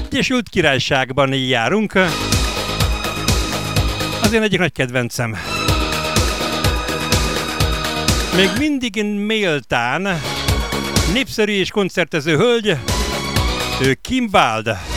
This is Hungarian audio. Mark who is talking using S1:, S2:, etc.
S1: Egyesült Királyságban járunk. Az én egyik nagy kedvencem. Még mindig méltán népszerű és koncertező hölgy, ő Kim Wilde.